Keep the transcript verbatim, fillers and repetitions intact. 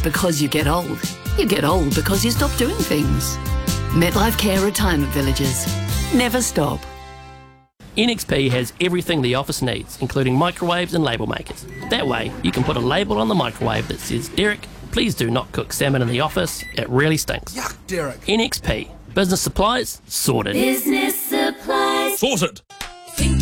just because you get old. You get old because you stop doing things. MetLife Care Retirement Villages. Never stop. N X P has everything the office needs, including microwaves and label makers. That way, you can put a label on the microwave that says, "Derek, please do not cook salmon in the office. It really stinks." Yuck, Derek. N X P. Business supplies, sorted. Business supplies. Sorted.